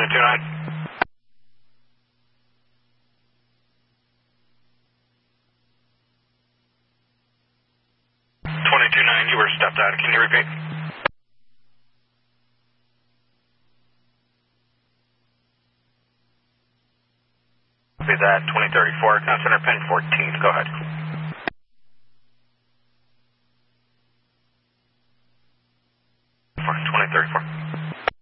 229, you were stepped out. Can you repeat? Copy that, 2034, Town Center, pin 14, go ahead.